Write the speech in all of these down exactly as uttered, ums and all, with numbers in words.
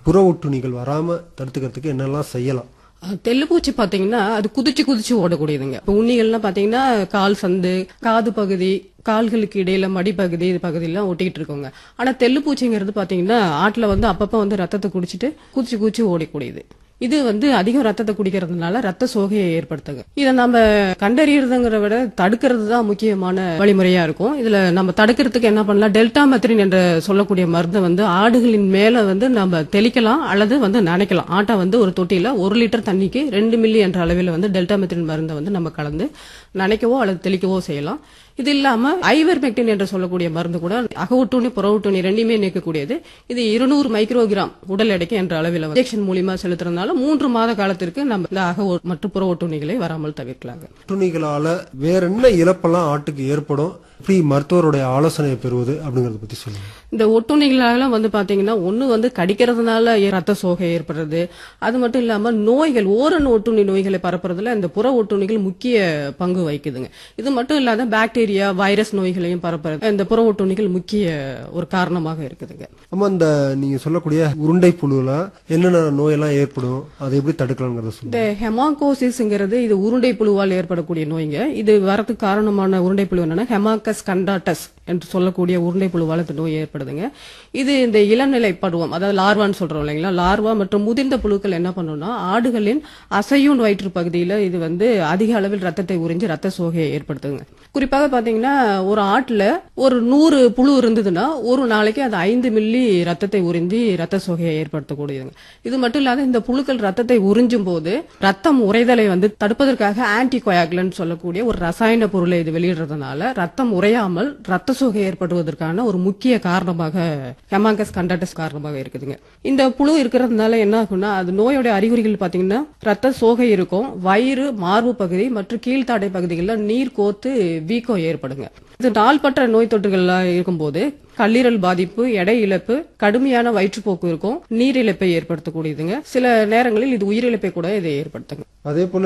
புற ஒட்டுண்ணிகள் வராம தடுத்துக்கிறதுக்கு என்னெல்லாம் செய்யலாம்? தெல்லுப்பூச்சி பாத்தீங்கன்னா அது குதிச்சு குதிச்சு ஓடக்கூடியதுங்க. இப்ப உண்ணிகள்லாம் பாத்தீங்கன்னா கால் சந்து, காது பகுதி, கால்களுக்கு இடையில மடிப்பகுதி இது பகுதியெல்லாம் ஒட்டிக்கிட்டு இருக்கோங்க. ஆனா தெல்லுப்பூச்சிங்கிறது பாத்தீங்கன்னா ஆட்டுல வந்து அப்பப்ப வந்து ரத்தத்தை குடிச்சிட்டு குதிச்சு குதிச்சு ஓடக்கூடியது. இது வந்து அதிகம் ரத்தத்தை குடிக்கிறதுனால ரத்த சோகையை ஏற்படுத்துங்க. இதை நம்ம கண்டறியறதுங்கிற விட தடுக்கிறது தான் முக்கியமான வழிமுறையா இருக்கும். இதுல நம்ம தடுக்கிறதுக்கு என்ன பண்ணலாம், டெல்டாமெத்ரின் என்ற சொல்லக்கூடிய மருந்தை வந்து ஆடுகளின் மேல வந்து நம்ம தெளிக்கலாம் அல்லது வந்து நனைக்கலாம். ஆட்டை வந்து ஒரு தொட்டியில ஒரு லிட்டர் தண்ணிக்கு ரெண்டு மில்லி என்ற அளவில் வந்து டெல்டாமெத்ரின் மருந்தை வந்து நம்ம கலந்து நனைக்கவோ அல்லது தெளிக்கவோ செய்யலாம். இது இல்லாம ஐவர்மெக்டின் என்று சொல்லக்கூடிய மருந்து கூட அக ஒட்டுண்ணி புற ஒட்டுண்ணி ரெண்டுமே நீக்கக்கூடியது. இது இருநூறு மைக்ரோகிராம் உடல் எடைக்கு என்ற அளவில் இன்ஜெக்ஷன் மூலியமா செலுத்துறதுனால மூன்று மாத காலத்திற்கு நம்ம இந்த அக மற்றும் புற ஒட்டுண்ணிகளை வராமல் தவிர்க்கலாங்க. ஒட்டுண்ணிகளால வேற என்ன இழப்பெல்லாம் ஆட்டுக்கு ஏற்படும், எப்படி மருத்துவருடைய ஆலோசனையை பெறுவது அப்படிங்கறத பத்தி சொல்லுங்க. இந்த ஒட்டுண்ணிகளால வந்து பாத்தீங்கன்னா ஒண்ணு வந்து கடிக்கிறதுனால ரத்த சோகை ஏற்படுறது, அது மட்டும் இல்லாம நோய்கள் ஓரணு ஒட்டுண்ணி நோய்களை பரப்புறதுல இந்த புற ஒட்டுண்ணிகள் முக்கிய பங்கு வகிக்குதுங்க. இது மட்டும் இல்லாத பாக்டீரியா வைரஸ் நோய்களையும் பரப்புறது இந்த புற ஒட்டுண்ணிகள் முக்கிய ஒரு காரணமாக இருக்குதுங்க. ஆமா, இந்த நீங்க சொல்லக்கூடிய உருண்டை புழுல என்னென்ன நோயெல்லாம் ஏற்படும், அதை எப்படி தடுக்கலாம்ங்கறத சொல்லுங்க. இந்த ஹெமாகோசிஸ்ங்கிறது இது உருண்டை புழுவால் ஏற்படக்கூடிய நோய்ங்க. இது வரதுக்கு காரணமான உருண்டை புழு என்னன்னா ஹெமாகஸ் கண்டாட்டஸ் என்று சொல்லக்கூடிய உருண்டை புழுவால் இந்த நோய் ஏற்படுதுங்க. இது இந்த இளநிலை பருவம், அதாவது லார்வான்னு சொல்றோம் இல்லைங்களா, லார்வா மற்றும் முதிர்ந்த புழுக்கள் என்ன பண்ணும்னா ஆடுகளின் அசையூன் வயிற்று பகுதியில இது வந்து அதிக அளவில் ரத்தத்தை உறிஞ்சி ரத்த சோகையை ஏற்படுத்துங்க. குறிப்பாக பாத்தீங்கன்னா ஒரு ஆட்டுல ஒரு நூறு புழு இருந்ததுன்னா ஒரு நாளைக்கு அது ஐந்து மில்லி ரத்தத்தை உறிஞ்சி ரத்த சோகையை ஏற்படுத்தக்கூடியதுங்க. இது மட்டும் இல்லாத இந்த புழுக்கள் ரத்தத்தை உறிஞ்சும் போது ரத்தம் உறைதலை வந்து தடுப்பதற்காக ஆன்டி கொயாகுலன்ட் சொல்லக்கூடிய ஒரு ரசாயன பொருளை இது வெளியிடுறதுனால ரத்தம் உறையாமல் ரத்த சோகை ஏற்படுவதற்கான ஒரு முக்கிய காரணமாக ஹெமாகஸ் கண்டாட்டஸ் காரணமாக இருக்குதுங்க. இந்த புழு இருக்கிறதுனால என்ன ஆகும்னா அது நோயோட அறிகுறிகள் பாத்தீங்கன்னா ரத்த சோகை இருக்கும், வயிறு, மார்பு பகுதி மற்றும் கீழ்த்தாடை பகுதிகளில் நீர் கோத்து வீக்கம் ஏற்படுங்க. இது நாள்பட்ட நோய் தொற்றுகள்லாம் இருக்கும்போது கல்லீரல் பாதிப்பு, எடை இழப்பு, கடுமையான வயிற்றுப்போக்கு இருக்கும், நீரிழப்பை ஏற்படுத்தக்கூடியதுங்க. சில நேரங்களில் இது உயிரிழப்பை கூட இதை ஏற்படுத்துங்க. அதே போல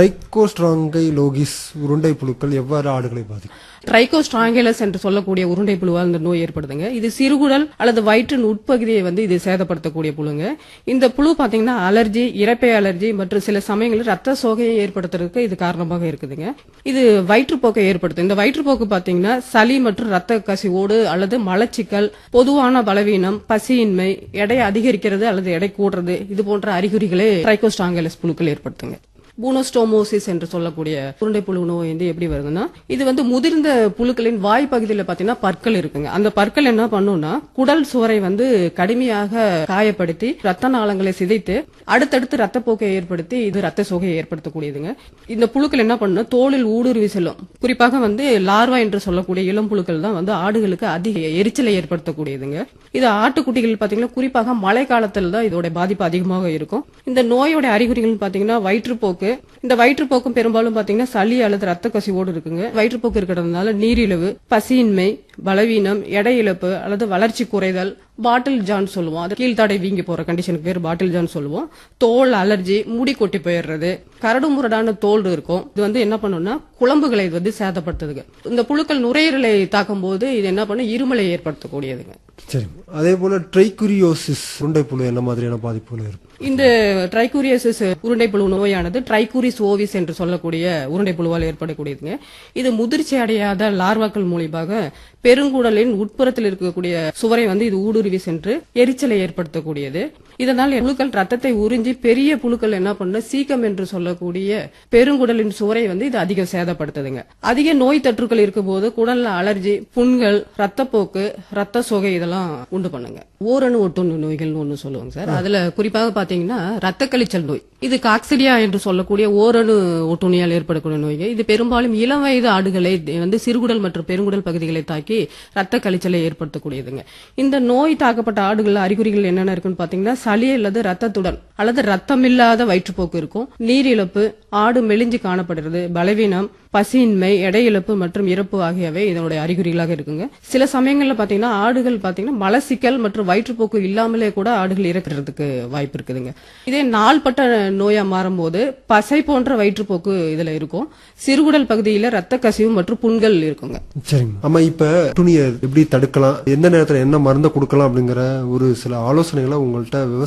ட்ரைகோஸ்ட்ராங்கைலோசிஸ் உருண்டை புழுக்கள் எவ்வாறு ஆடுகளை பாதிக்கும்? ட்ரைகோஸ்ட்ராங்கலஸ் என்று சொல்லக்கூடிய உருண்டை புழுவால் இந்த நோய் ஏற்படுதுங்க. இது சிறுகுடல் அல்லது வயிற்றின் உட்பகுதியை வந்து இது சேதப்படுத்தக்கூடிய புழுங்க. இந்த புழு பாத்தீங்கன்னா அலர்ஜி, இரைப்பை அலர்ஜி மற்றும் சில சமயங்களில் ரத்த சோகையை ஏற்படுத்துறதுக்கு இது காரணமாக இருக்குதுங்க. இது வயிற்றுப்போக்கை ஏற்படுத்தும். இந்த வயிற்றுப்போக்கு பாத்தீங்கன்னா சளி மற்றும் ரத்த கசிவோடு அல்லது மலச்சிக்கல், பொதுவான பலவீனம், பசியின்மை, எடை அதிகரிக்கிறது அல்லது எடை கூடுறது இது போன்ற அறிகுறிகளை ட்ரைகோஸ்ட்ராங்கலஸ் புழுக்கள் ஏற்படுத்துங்க. பூனோஸ்டோமோசிஸ் என்று சொல்லக்கூடிய உருண்டை புழு நோய் வந்து எப்படி வருதுன்னா இது வந்து முதிர்ந்த புழுக்களின் வாய் பகுதியில் பாத்தீங்கன்னா பற்கள் இருக்குங்க. அந்த பற்கள் என்ன பண்ணும்னா குடல் சுவரை வந்து கடுமையாக காயப்படுத்தி ரத்த நாளங்களை சிதைத்து அடுத்தடுத்து ரத்தப்போக்கை ஏற்படுத்தி இது ரத்த சோகையை ஏற்படுத்தக்கூடியதுங்க. இந்த புழுக்கள் என்ன பண்ணும், தோலில் ஊடுருவி செல்லும். குறிப்பாக வந்து லார்வா என்று சொல்லக்கூடிய இளம் புழுக்கள் தான் வந்து ஆடுகளுக்கு அதிக எரிச்சலை ஏற்படுத்தக்கூடியதுங்க. இது ஆட்டுக்குட்டிகள் பாத்தீங்கன்னா குறிப்பாக மழை காலத்தில் தான் இதோட பாதிப்பு அதிகமாக இருக்கும். இந்த நோயோட அறிகுறிகள் பாத்தீங்கன்னா வயிற்றுப்போக்கு. இந்த வயிற்றுப்போக்கும் பெரும்பாலும் பாத்தீங்கன்னா சளி அல்லது ரத்த கசிவோடு இருக்குங்க. வயிற்றுப்போக்கு இருக்கிறதுனால நீரிழிவு, பசியின்மை, பலவீனம், எடை இழப்பு அல்லது வளர்ச்சி குறைதல், பாட்டில் ஜான் சொல்லுவோம், அது கீழ்த்தாடை வீங்கி போற கண்டிஷனுக்கு பேர் பாட்டில் ஜான் சொல்லுவோம். தோல் அலர்ஜி, முடி கொட்டி போயிடுறது, கரடு முரடான தோல் இருக்கும். இது வந்து என்ன பண்ணும்னா குழம்புகளை வந்து சேதப்படுத்துதுங்க. இந்த புழுக்கள் நுரையீரலை தாக்கும் போது இது என்ன பண்ணும், இருமலை ஏற்படுத்தக்கூடியதுங்க. சரி, அதே போல ட்ரைகூரியோசிஸ் உருண்டை புழு என்ன மாதிரியான பாதிப்புகள் இருக்கும்? இந்த ட்ரைகூரியோசிஸ் உருண்டை புழு நோயானது ட்ரைகூரிஸ் ஓவிஸ் என்று சொல்லக்கூடிய உருண்டை புழுவால் ஏற்படக்கூடியதுங்க. இது முதிர்ச்சி அடையாத லார்வாக்கள் மூலியமாக பெருங்குடலின் உட்புறத்தில் இருக்கக்கூடிய சுவரை வந்து இது ஊடுருவி சென்று எரிச்சலை ஏற்படுத்தக்கூடியது. இதனால் புழுக்கள் ரத்தத்தை உறிஞ்சி பெரிய புழுக்கள் என்ன பண்ண சீக்கம் என்று சொல்லக்கூடிய பெருங்குடலின் சுவரை வந்து இது அதிகம் சேதப்படுத்துதுங்க. அதிக நோய் தொற்றுகள் இருக்கும் போது குடல்ல அலர்ஜி, புண்கள், ரத்தப்போக்கு, ரத்த சோகை இதெல்லாம் உண்டு பண்ணுங்க. ஓரணு ஒட்டுண்ணி நோய்கள் ஒண்ணு சொல்லுவாங்க சார். அதுல குறிப்பாக பாத்தீங்கன்னா ரத்த கழிச்சல் நோய், இது காக்சிடியா என்று சொல்லக்கூடிய ஓரணு ஒட்டுண்ணியால் ஏற்படக்கூடிய நோய்ங்க. இது பெரும்பாலும் இளம் வயது ஆடுகளை வந்து சிறுகுடல் மற்றும் பெருங்குடல் பகுதிகளை தாக்கி ரத்த கழிச்சலை ஏற்படுத்தக்கூடியதுங்க. இந்த நோய் தாக்கப்பட்ட ஆடுகள் அறிகுறிகள் என்னென்ன இருக்குன்னு பாத்தீங்கன்னா சளி அல்லது ரத்தத்துடன் அல்லது ரத்தமில்லாத வயிற்றுப்போக்கு இருக்கும், நீரிழப்பு, ஆடு மெலிஞ்சு காணப்படுறது, பலவீனம், பசியின்மை, எடை இழப்பு மற்றும் இறப்பு ஆகியவை இதனுடைய அறிகுறிகளாக இருக்குங்க. சில சமயங்கள்ல பாத்தீங்கன்னா ஆடுகள் பாத்தீங்கன்னா மலசிக்கல் மற்றும் வயிற்றுப்போக்கு இல்லாமலே கூட ஆடுகள் இறக்கிறதுக்கு வாய்ப்பு இருக்குதுங்க. இதே நாள்பட்ட நோயா மாறும்போது பசை போன்ற வயிற்றுப்போக்கு இதுல இருக்கும். சிறுகுடல் பகுதியில ரத்த கசிவு மற்றும் புண்கள் இருக்குங்க. சரிங்க. ஆமா, இப்ப துணியை எப்படி தடுக்கலாம், எந்த நேரத்துல என்ன மருந்தை கொடுக்கலாம் அப்படிங்கிற ஒரு சில ஆலோசனைகளை உங்கள்கிட்ட